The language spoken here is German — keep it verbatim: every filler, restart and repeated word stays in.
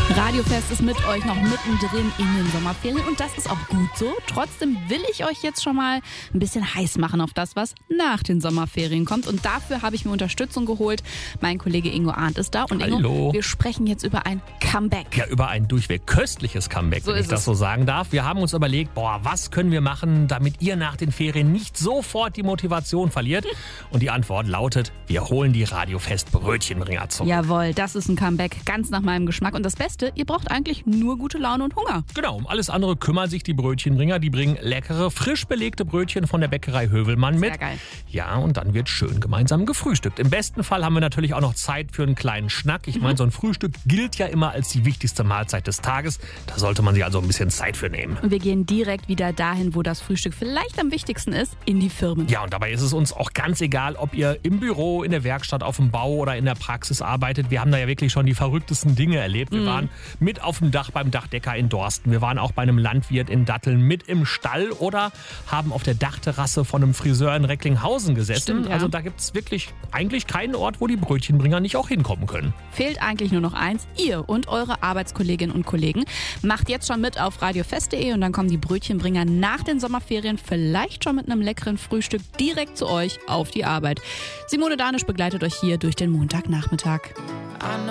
Radiofest ist mit euch noch mittendrin in den Sommerferien und das ist auch gut so. Trotzdem will ich euch jetzt schon mal ein bisschen heiß machen auf das, was nach den Sommerferien kommt. Und dafür habe ich mir Unterstützung geholt. Mein Kollege Ingo Arndt ist da. Und Ingo, Hallo. Wir sprechen jetzt über ein Comeback. Ja, über ein durchweg köstliches Comeback, So wenn ich ist das es. so sagen darf. Wir haben uns überlegt, boah, was können wir machen, damit ihr nach den Ferien nicht sofort die Motivation verliert? Und die Antwort lautet, wir holen die Radiofest Brötchenbringer zurück. Jawohl, das ist ein Comeback, ganz nach meinem Geschmack. Und das Beste, ihr braucht eigentlich nur gute Laune und Hunger. Genau, um alles andere kümmern sich die Brötchenbringer. Die bringen leckere, frisch belegte Brötchen von der Bäckerei Hövelmann mit. Sehr geil. Ja, und dann wird schön gemeinsam gefrühstückt. Im besten Fall haben wir natürlich auch noch Zeit für einen kleinen Schnack. Ich meine, so ein Frühstück gilt ja immer als die wichtigste Mahlzeit des Tages. Da sollte man sich also ein bisschen Zeit für nehmen. Und wir gehen direkt wieder dahin, wo das Frühstück vielleicht am wichtigsten ist, in die Firmen. Ja, und dabei ist es uns auch ganz egal, ob ihr im Büro, in der Werkstatt, auf dem Bau oder in der Praxis arbeitet. Wir haben da ja wirklich schon die verrücktesten Dinge erlebt. Wir waren mit auf dem Dach beim Dachdecker in Dorsten. Wir waren auch bei einem Landwirt in Datteln mit im Stall oder haben auf der Dachterrasse von einem Friseur in Recklinghausen gesessen. Stimmt, ja. Also da gibt es wirklich eigentlich keinen Ort, wo die Brötchenbringer nicht auch hinkommen können. Fehlt eigentlich nur noch eins, ihr und eure Arbeitskolleginnen und Kollegen. Macht jetzt schon mit auf radiofest punkt de und dann kommen die Brötchenbringer nach den Sommerferien vielleicht schon mit einem leckeren Frühstück direkt zu euch auf die Arbeit. Simone Danisch begleitet euch hier durch den Montagnachmittag.